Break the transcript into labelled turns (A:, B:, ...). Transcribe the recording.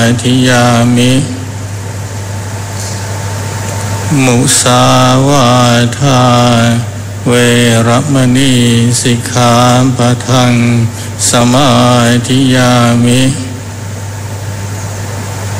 A: ธิยามิมุสาวาทาเวรมณีสิกขาปะทังสมาธิยามิ